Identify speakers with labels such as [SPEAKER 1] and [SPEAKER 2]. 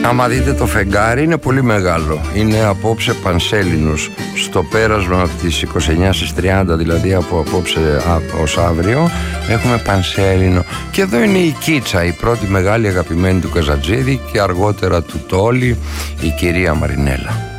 [SPEAKER 1] Άμα δείτε το φεγγάρι είναι πολύ μεγάλο. Είναι απόψε πανσέλινος. Στο πέρασμα από τις 29 στις 30, δηλαδή από απόψε ως αύριο, έχουμε πανσέλινο. Και εδώ είναι η Κίτσα, η πρώτη μεγάλη αγαπημένη του Καζατζίδη, και αργότερα του Τόλι, η κυρία Μαρινέλα.